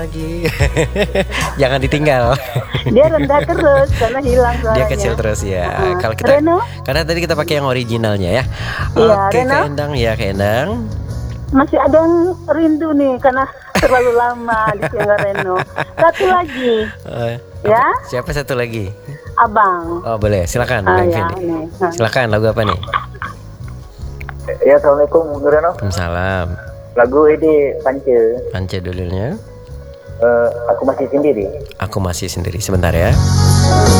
lagi. Jangan ditinggal. Dia rendah terus karena hilang suaranya. Dia kecil terus ya. Kalau kita Reno? karena tadi kita pakai yang originalnya ya. Iya, Oke, Reno? Kak Endang ya, Kak Endang. Masih ada yang rindu nih karena terlalu lama di Siangga Reno. Satu lagi, ya? Siapa satu lagi? Abang. Oh, boleh. Silakan, Bang Ya, Fendi. nih. Silakan, lagu apa nih? Ya, assalamualaikum Bung Reno. Salam. Lagu ini Pance. Pance dulunya. Aku masih sendiri. Aku masih sendiri sebentar ya.